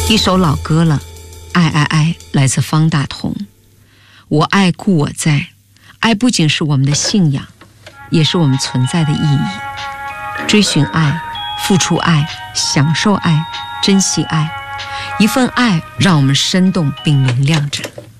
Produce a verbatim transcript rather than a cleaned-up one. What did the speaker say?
一首老歌了，爱爱爱，来自方大同。我爱故我在，爱不仅是我们的信仰，也是我们存在的意义。追寻爱，付出爱，享受爱，珍惜爱，一份爱让我们生动并明亮着。